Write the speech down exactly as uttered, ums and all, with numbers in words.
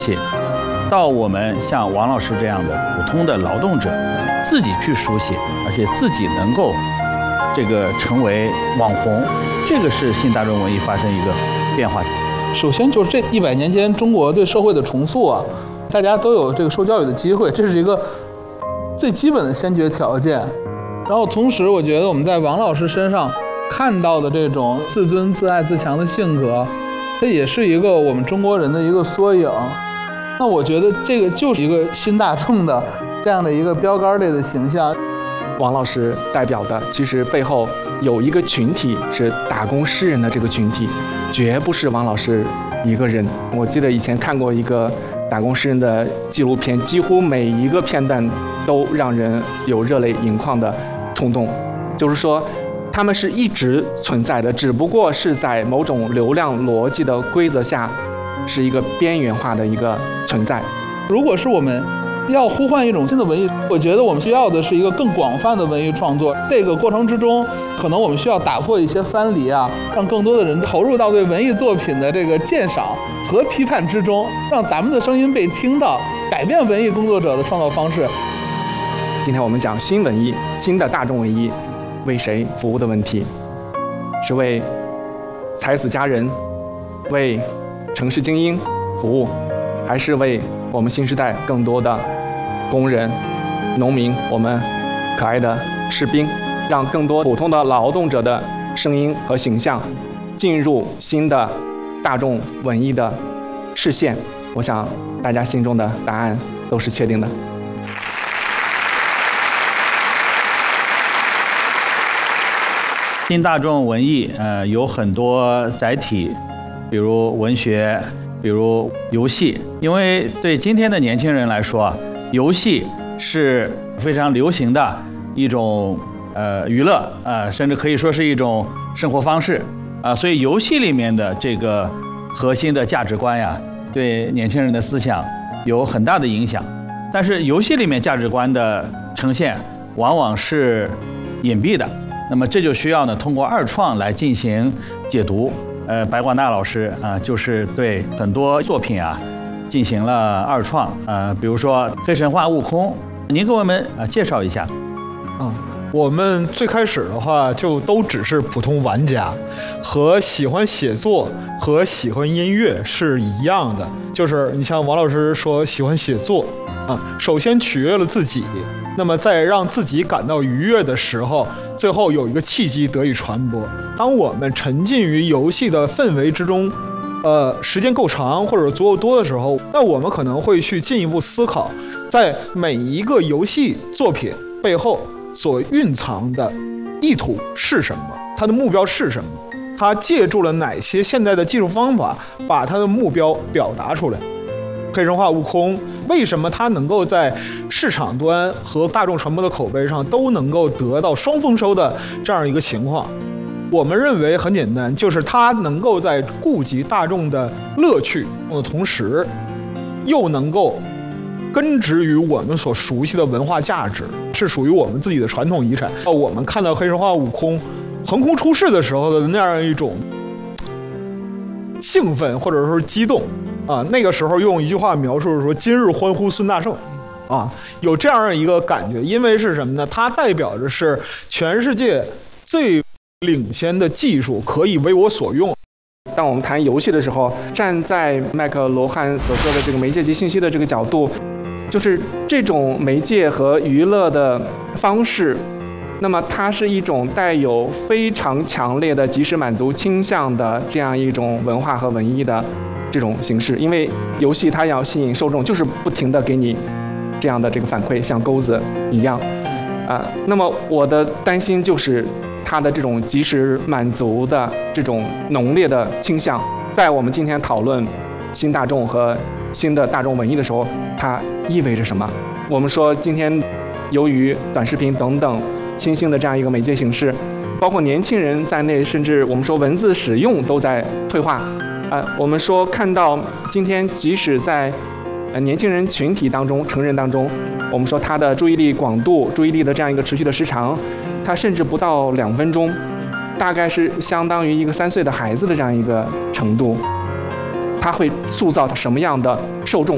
写，到我们像王老师这样的普通的劳动者，自己去书写，而且自己能够这个成为网红，这个是新大众文艺发生一个变化。 首先就是这一百年间中国对社会的重塑啊，大家都有这个受教育的机会，这是一个最基本的先决条件。然后同时，我觉得我们在王老师身上看到的这种自尊、自爱、自强的性格，这也是一个我们中国人的一个缩影。那我觉得这个就是一个新大众的这样的一个标杆类的形象。 王老师代表的其实背后有一个群体，是打工诗人的这个群体，绝不是王老师一个人。我记得以前看过一个打工诗人的纪录片，几乎每一个片段都让人有热泪盈眶的冲动，就是说他们是一直存在的，只不过是在某种流量逻辑的规则下，是一个边缘化的一个存在。 如果是我们要呼唤一种新的文艺，我觉得我们需要的是一个更广泛的文艺创作。这个过程之中，可能我们需要打破一些藩篱啊，让更多的人投入到对文艺作品的这个鉴赏和批判之中，让咱们的声音被听到，改变文艺工作者的创造方式。 今天我们讲新文艺，新的大众文艺为谁服务的问题，是为才子佳人、为城市精英服务，还是为我们新时代更多的工人、农民，我们可爱的士兵，让更多普通的劳动者的声音和形象进入新的大众文艺的视线？我想大家心中的答案都是确定的。 新大众文艺，呃，有很多载体，比如文学，比如游戏。因为对今天的年轻人来说，游戏是非常流行的一种呃娱乐，呃，甚至可以说是一种生活方式啊、呃。所以游戏里面的这个核心的价值观呀，对年轻人的思想有很大的影响。但是游戏里面价值观的呈现往往是隐蔽的。那么这就需要呢，通过二创来进行解读。呃，白广大老师啊、呃，就是对很多作品啊进行了二创。呃，比如说《黑神话：悟空》，您给我们啊、呃、介绍一下。 嗯，我们最开始的话就都只是普通玩家，和喜欢写作和喜欢音乐是一样的。就是你像王老师说喜欢写作啊，首先取悦了自己。那么在让自己感到愉悦的时候，最后有一个契机得以传播。当我们沉浸于游戏的氛围之中，呃，时间够长或者足够多的时候，那我们可能会去进一步思考，在每一个游戏作品背后所蕴藏的意图是什么，它的目标是什么，它借助了哪些现代的技术方法把它的目标表达出来。黑神话悟空为什么它能够在市场端和大众传播的口碑上都能够得到双丰收的这样一个情况？我们认为很简单，就是它能够在顾及大众的乐趣的同时，又能够根植于我们所熟悉的文化价值，是属于我们自己的传统遗产。我们看到黑神话悟空横空出世的时候的那样一种兴奋或者说激动啊，那个时候用一句话描述说今日欢呼孙大圣啊，有这样一个感觉。因为是什么呢？它代表着是全世界最领先的技术可以为我所用。 当我们谈游戏的时候，站在麦克罗汉所说的这个媒介及信息的这个角度，就是这种媒介和娱乐的方式，那么它是一种带有非常强烈的即时满足倾向的这样一种文化和文艺的这种形式。因为游戏它要吸引受众，就是不停地给你这样的这个反馈，像钩子一样啊。那么我的担心就是它的这种即时满足的这种浓烈的倾向，在我们今天讨论新大众和新的大众文艺的时候，它意味着什么？我们说今天由于短视频等等新兴的这样一个媒介形式，包括年轻人在内，甚至我们说文字使用都在退化。呃，我们说看到今天即使在呃年轻人群体当中、成人当中，我们说他的注意力广度、注意力的这样一个持续的时长，它甚至不到两分钟，大概是相当于一个三岁的孩子的这样一个程度。它会塑造什么样的受众？